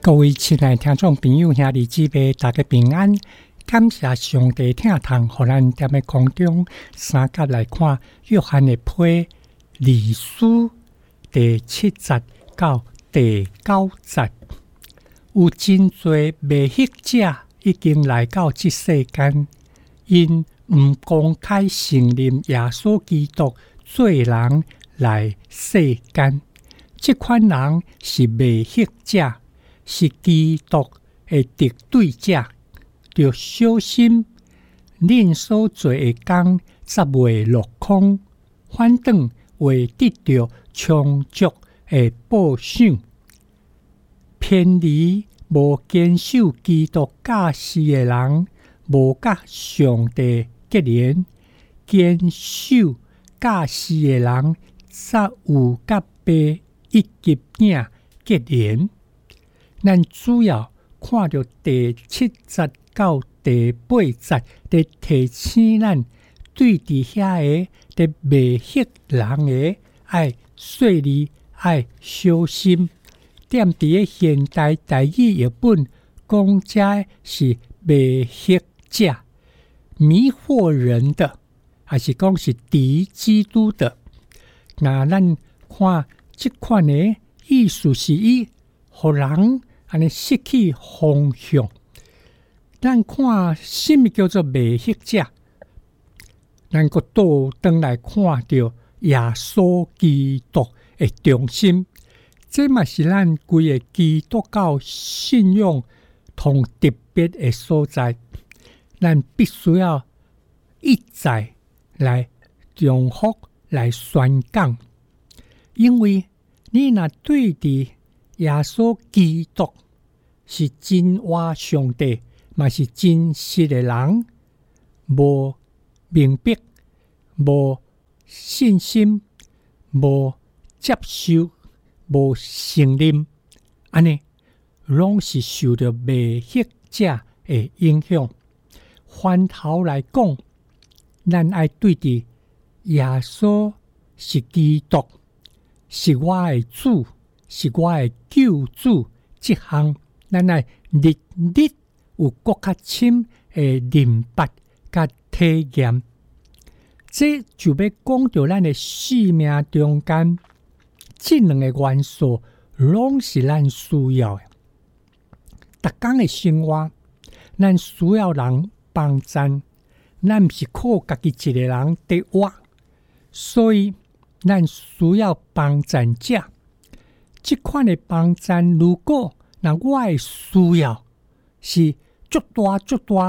各位亲爱的听众朋友兄弟姊妹，大家平安。感谢上帝听堂，互咱踮咧空中三甲来看约翰的批二书第7节到第9节。有真侪迷惑者已经来到这世间，因毋公开承认耶稣基督做人来世间。这款人是迷惑者，是基督的敌对者。要小心，恁所做的工则袂落空，反倒会得到充足的报赏。偏离无坚守基督教示的人，无甲上帝结连；坚守教示的人，则有甲爸以及囝结连。咱主要看到第7节到第8节，伫提醒咱对伫遐个伫迷惑人个爱细腻、爱小心。踮伫个现代台语译本讲，这是迷惑者、迷惑人的，还是讲是敌基督的？那咱看这款的意思是伊互人安尼失去方向。咱看什么叫做迷惑者？咱个倒转来看到耶稣基督的中心，这嘛是咱规个基督教信仰同特别的所在。咱必须要一再来重复来宣讲，因为你若对伫耶稣基督是真活上帝，嘛是真实的人，无明白、无信心、无接受、无承认，安尼拢是受到迷惑者的影响。反头来讲，咱爱对伫耶稣是基督，是我的主，是我的救主，这项咱爱日日有更较深的明白甲体验。这就要讲到咱的生命中间，这两个元素拢是咱需要的。逐天的生活，咱需要人帮衬，咱毋是靠家己一个人在活，所以咱需要帮衬者。这款的帮衬，如果我的需要是足大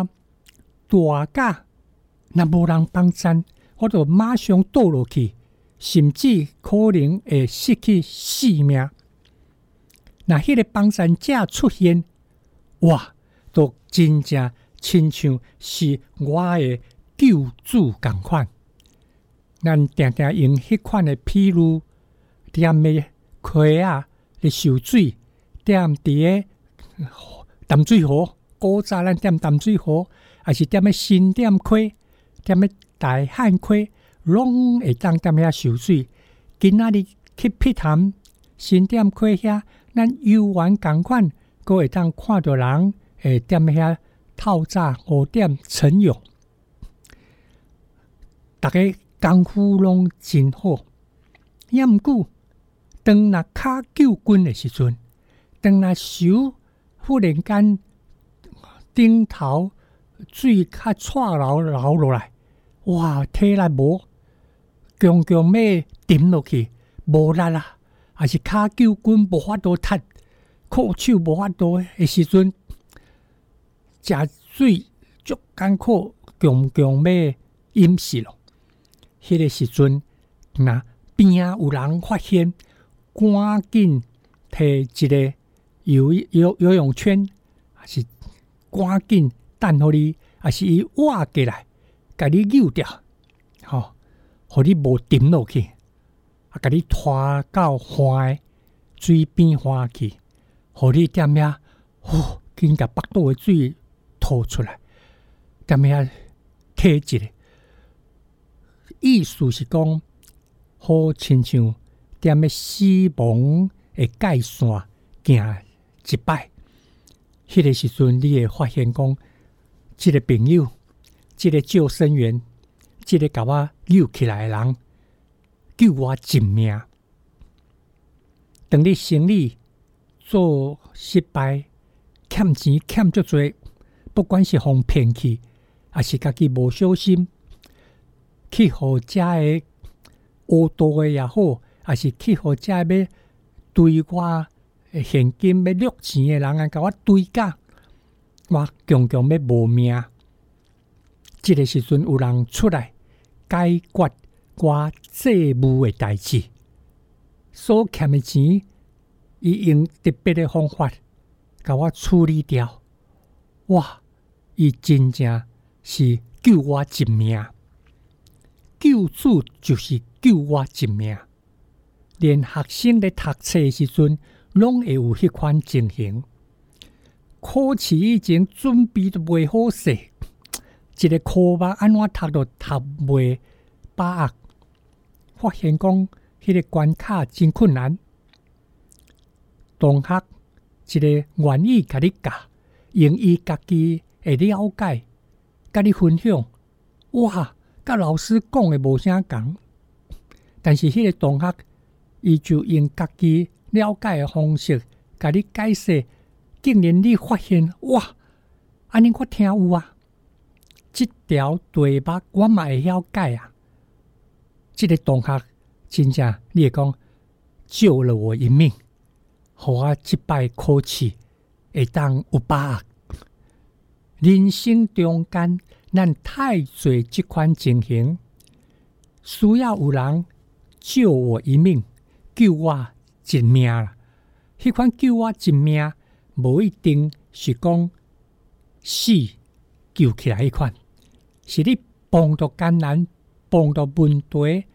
甲，若无人帮衬，我就马上倒落去，甚至可能会失去性命。那迄个帮衬者出现，哇，都真正亲像是我的救主同款。咱常常用迄款的譬如，踮的溪啊咧受水，踮伫个淡水河，古早咱踮淡水河，还是踮个新店溪，踮个大汉溪，拢会当踮遐受水。今仔日去碧潭新店溪遐，咱游玩同款，阁会当看到人会踮遐透早5点晨泳。大家功夫拢真好，也毋过当若骹救军的时阵，当若手忽然间顶头水较错流落来，哇，体力无，强要沉落去，无力啊，还是骹救军无法度踢，靠手无法度的时阵，食水足艰苦，强要淹死咯。迄个时阵，若边有人发现，赶紧摕一个游泳圈，还是赶紧等互你，还是伊挖过来，甲你扭掉，互你无沉落去，甲你拖到岸的水边岸去，互你踮遐，紧甲腹肚的水吐出来，踮遐体一个。意思是讲，好亲像踮咧死亡的界线行一摆， 迄个时阵，你会发现讲，这个朋友，这个救生员，这个甲我救起来的人，救我一命。当你生意做失败，欠钱欠足多，不管是互骗去，还是家己无小心，去互遮的乌道的也好，还是去互遮要对我现金要掠钱的人啊，甲我对假，我强强要无命。这个时阵有人出来解决我债务的代志，所欠的钱，伊用特别的方法甲我处理掉。哇！伊真正是救我一命，救主就是救我一命。连学生咧读册的时阵，拢会有迄款情形。考试以前准备都袂好势，一个科目安怎读都读袂把握，发现讲迄个关卡真困难。同学一个愿意甲你教，用伊家己会了解，甲你分享，哇，甲老师讲的无啥共。但是迄个同学，伊就用家己了解的方式，甲你解释，竟然你发现，哇，安尼我听有啊，这条题目我嘛会晓解啊。这个同学真正，你会讲救了我一命，互我这摆考试会当有把握。人生中间，咱太侪这款情形，需要有人救我一命，救我一命啦。迄款救我一命，无一定是讲死救起来迄款，是你碰到艰难、碰到问题，